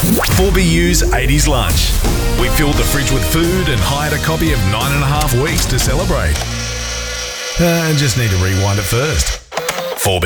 4BU's 80s Lunch. We filled the fridge with food and hired a copy of 9.5 Weeks to celebrate. Just need to rewind it first.